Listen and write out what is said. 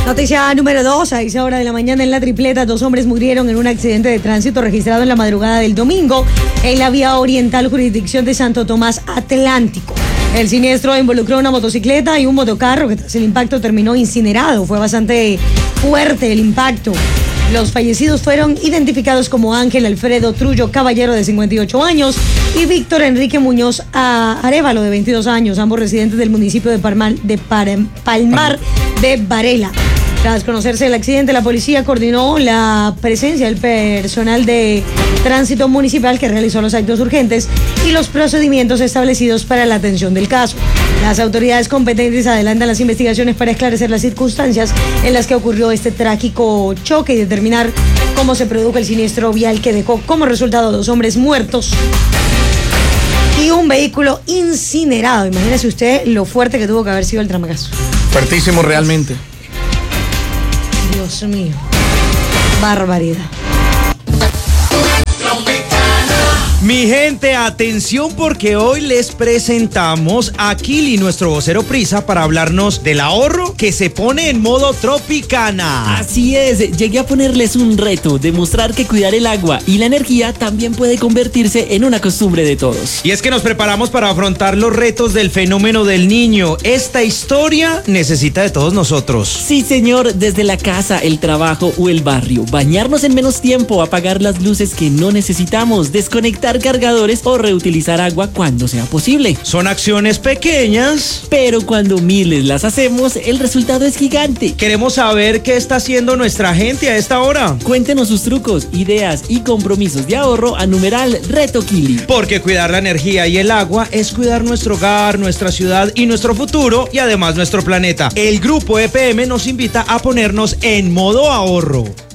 Noticia número 2, a esa hora de la mañana en La Tripleta, 2 hombres murieron en un accidente de tránsito registrado en la madrugada del domingo en la vía oriental jurisdicción de Santo Tomás Atlántico. El siniestro involucró una motocicleta y un motocarro que tras el impacto terminó incinerado. Fue bastante fuerte el impacto. Los fallecidos fueron identificados como Ángel Alfredo Trullo Caballero, de 58 años, y Víctor Enrique Muñoz Arévalo, de 22 años, ambos residentes del municipio de Palmar de Varela. Tras conocerse el accidente, la policía coordinó la presencia del personal de tránsito municipal que realizó los actos urgentes y los procedimientos establecidos para la atención del caso. Las autoridades competentes adelantan las investigaciones para esclarecer las circunstancias en las que ocurrió este trágico choque y determinar cómo se produjo el siniestro vial que dejó como resultado 2 hombres muertos y un vehículo incinerado. Imagínese usted lo fuerte que tuvo que haber sido el tramacazo. Fuertísimo realmente. Dios mío, barbaridad. Mi gente, atención, porque hoy les presentamos a Kili, nuestro vocero Prisa, para hablarnos del ahorro que se pone en modo Tropicana. Así es, llegué a ponerles un reto, demostrar que cuidar el agua y la energía también puede convertirse en una costumbre de todos. Y es que nos preparamos para afrontar los retos del fenómeno del niño. Esta historia necesita de todos nosotros. Sí, señor, desde la casa, el trabajo o el barrio. Bañarnos en menos tiempo, apagar las luces que no necesitamos, desconectar cargadores o reutilizar agua cuando sea posible. Son acciones pequeñas, pero cuando miles las hacemos, el resultado es gigante. Queremos saber qué está haciendo nuestra gente a esta hora. Cuéntenos sus trucos, ideas y compromisos de ahorro a numeral Reto Kili. Porque cuidar la energía y el agua es cuidar nuestro hogar, nuestra ciudad y nuestro futuro, y además nuestro planeta. El grupo EPM nos invita a ponernos en modo ahorro.